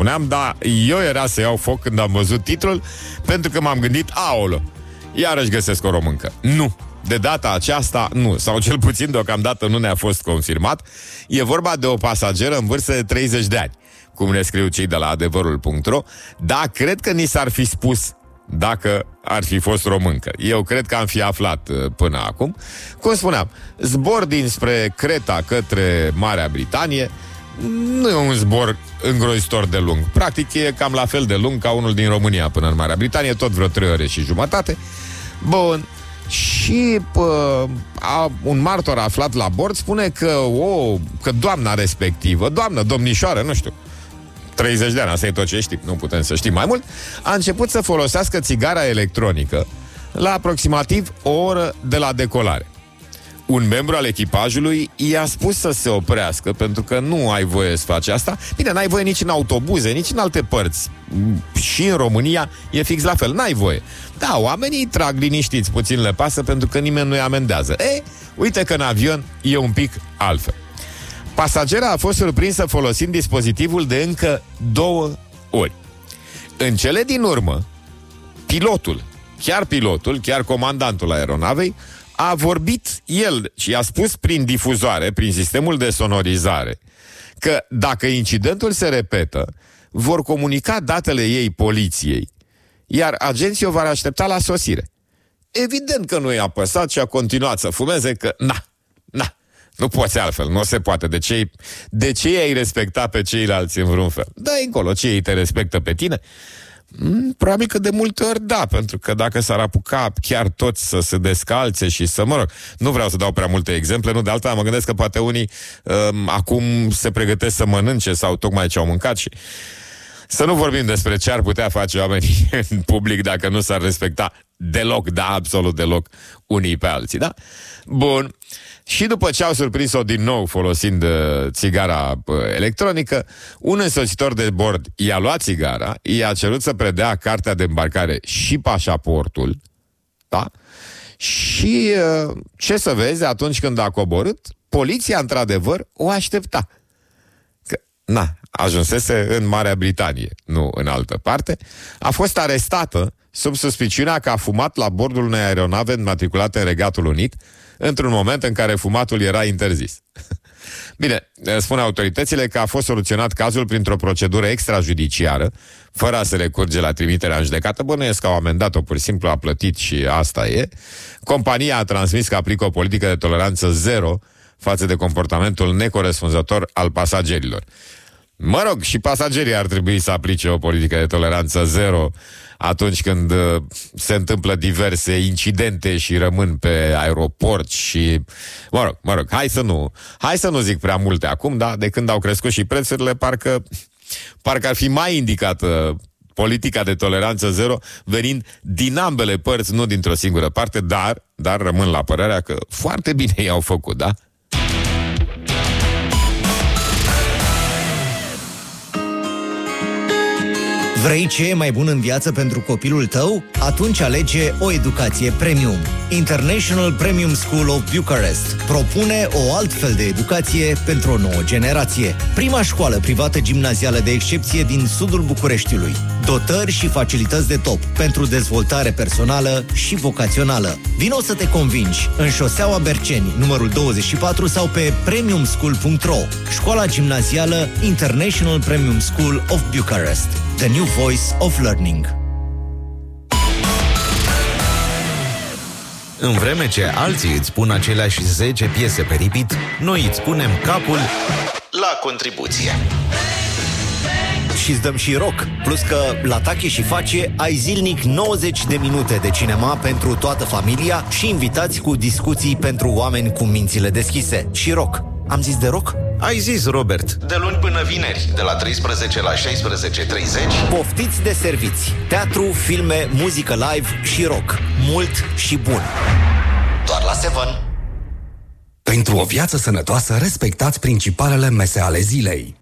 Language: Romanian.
spuneam, dar eu era să iau foc când am văzut titlul, pentru că m-am gândit, aolă, iarăși găsesc o româncă. Nu, de data aceasta nu, sau cel puțin deocamdată nu ne-a fost confirmat. E vorba de o pasageră în vârstă de 30 de ani, cum ne scriu cei de la adevărul.ro, dar cred că ni s-ar fi spus dacă ar fi fost româncă. Eu cred că am fi aflat până acum. Cum spuneam, zbor dinspre Creta către Marea Britanie nu e un zbor îngrozitor de lung. Practic e cam la fel de lung ca unul din România până în Marea Britanie, tot vreo 3 ore și jumătate. Bun. Și un martor aflat la bord spune că doamna respectivă, domnișoară, nu știu, 30 de ani, asta e tot ce știm, nu putem să știm mai mult, a început să folosească țigara electronică la aproximativ o oră de la decolare. Un membru al echipajului i-a spus să se oprească, pentru că nu ai voie să faci asta. Bine, n-ai voie nici în autobuze, nici în alte părți. Și în România e fix la fel, n-ai voie. Da, oamenii trag liniștiți, puțin le pasă, pentru că nimeni nu-i amendează. Uite că în avion e un pic altfel. Pasagera a fost surprinsă folosind dispozitivul de încă 2 ori. În cele din urmă, pilotul, chiar comandantul aeronavei, a vorbit el și a spus prin difuzoare, prin sistemul de sonorizare, că dacă incidentul se repetă, vor comunica datele ei poliției, iar agenții o vor aștepta la sosire. Evident că nu i-a apăsat și a continuat să fumeze, că nu poți altfel, nu se poate. De ce i-ai respecta pe ceilalți în vreun fel? Da, încolo, ce ei te respectă pe tine? Probabil că de multe ori da, pentru că dacă s-ar apuca chiar toți să se descalțe și să, nu vreau să dau prea multe exemple, nu de alta, mă gândesc că poate unii acum se pregătesc să mănânce sau tocmai ce au mâncat și să nu vorbim despre ce ar putea face oamenii în public dacă nu s-ar respecta deloc, da, absolut deloc, unii pe alții, da? Bun. Și după ce au surprins-o din nou folosind țigara electronică, un însoțitor de bord i-a luat țigara, i-a cerut să predea cartea de îmbarcare și pașaportul, da? Și ce să vezi, atunci când a coborât, poliția într-adevăr o aștepta. Că, ajunsese în Marea Britanie, nu în altă parte. A fost arestată sub suspiciunea că a fumat la bordul unei aeronave înmatriculate în Regatul Unit, într-un moment în care fumatul era interzis. Bine, spun autoritățile că a fost soluționat cazul printr-o procedură extrajudiciară, fără a se recurge la trimiterea în judecată. Bănuiesc că au amendat-o, pur și simplu a plătit și asta e. Compania a transmis că aplică o politică de toleranță zero față de comportamentul necorespunzător al pasagerilor. Mă rog, și pasagerii ar trebui să aplice o politică de toleranță zero atunci când se întâmplă diverse incidente și rămân pe aeroport și... Mă rog, hai să nu zic prea multe acum, dar de când au crescut și prețurile, parcă ar fi mai indicată politica de toleranță zero venind din ambele părți, nu dintr-o singură parte, dar rămân la părerea că foarte bine i-au făcut, da? Vrei ce e mai bun în viață pentru copilul tău? Atunci alege o educație premium. International Premium School of Bucharest propune o altfel de educație pentru o nouă generație. Prima școală privată gimnazială de excepție din sudul Bucureștiului. Dotări și facilități de top pentru dezvoltare personală și vocațională. Vino să te convingi în șoseaua Berceni, numărul 24 sau pe premiumschool.ro. Școala gimnazială International Premium School of Bucharest. The new voice of learning. În vreme ce alții îți spun aceleași 10 piese pe repeat, noi îți punem capul la contribuție. Și îți dăm și rock. Plus că la Tache și Face ai zilnic 90 de minute de cinema pentru toată familia și invitați cu discuții pentru oameni cu mințile deschise. Și rock. Am zis de rock? Ai zis, Robert. De luni până vineri, de la 13 la 16:30. Poftiți de serviți. Teatru, filme, muzică live și rock. Mult și bun. Doar la Seven. Pentru o viață sănătoasă, respectați principalele mese ale zilei.